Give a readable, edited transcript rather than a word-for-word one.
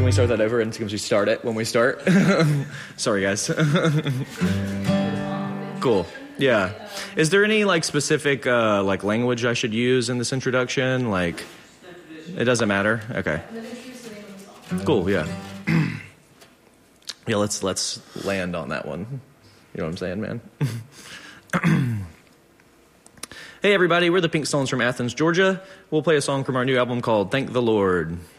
we start that over? And can we start it when we start? Sorry, guys. Cool. Yeah. Is there any like specific like language I should use in this introduction? Like, it doesn't matter. Okay. Cool. Yeah. Yeah. Let's land on that one. You know what I'm saying, man? Hey, everybody. We're the Pink Stones from Athens, Georgia. We'll play a song from our new album called "Thank the Lord."